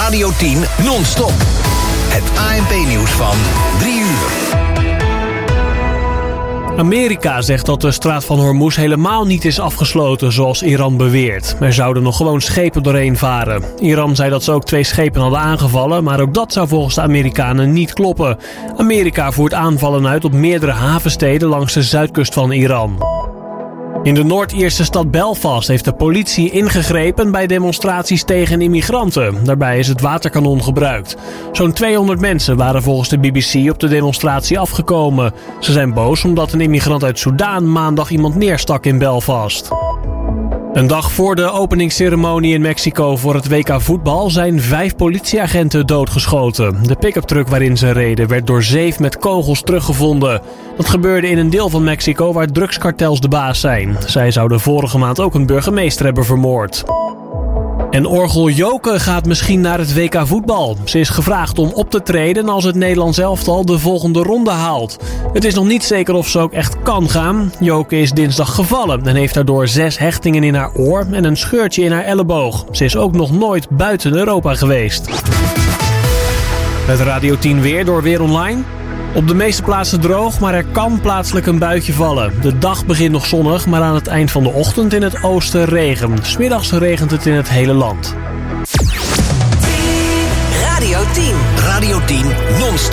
Radio 10 non-stop. Het ANP-nieuws van 3 uur. Amerika zegt dat de straat van Hormuz helemaal niet is afgesloten zoals Iran beweert. Er zouden nog gewoon schepen doorheen varen. Iran zei dat ze ook 2 schepen hadden aangevallen, maar ook dat zou volgens de Amerikanen niet kloppen. Amerika voert aanvallen uit op meerdere havensteden langs de zuidkust van Iran. In de Noord-Ierse stad Belfast heeft de politie ingegrepen bij demonstraties tegen immigranten. Daarbij is het waterkanon gebruikt. Zo'n 200 mensen waren volgens de BBC op de demonstratie afgekomen. Ze zijn boos omdat een immigrant uit Soedan maandag iemand neerstak in Belfast. Een dag voor de openingsceremonie in Mexico voor het WK voetbal zijn 5 politieagenten doodgeschoten. De pick-up truck waarin ze reden werd door zeef met kogels teruggevonden. Dat gebeurde in een deel van Mexico waar drugskartels de baas zijn. Zij zouden vorige maand ook een burgemeester hebben vermoord. En orgel Joke gaat misschien naar het WK voetbal. Ze is gevraagd om op te treden als het Nederlands elftal de volgende ronde haalt. Het is nog niet zeker of ze ook echt kan gaan. Joke is dinsdag gevallen en heeft daardoor 6 hechtingen in haar oor en een scheurtje in haar elleboog. Ze is ook nog nooit buiten Europa geweest. Het Radio 10 weer door Weer Online. Op de meeste plaatsen droog, maar er kan plaatselijk een buitje vallen. De dag begint nog zonnig, maar aan het eind van de ochtend in het oosten regen. 's Middags regent het in het hele land. Radio 10. Radio 10 non-stop.